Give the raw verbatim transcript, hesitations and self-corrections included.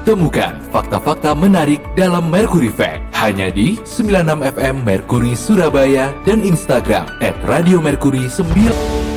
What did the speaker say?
Temukan fakta-fakta menarik dalam Mercury Fact hanya di sembilan puluh enam F M Mercury Surabaya dan Instagram at Radio Mercury sembilan.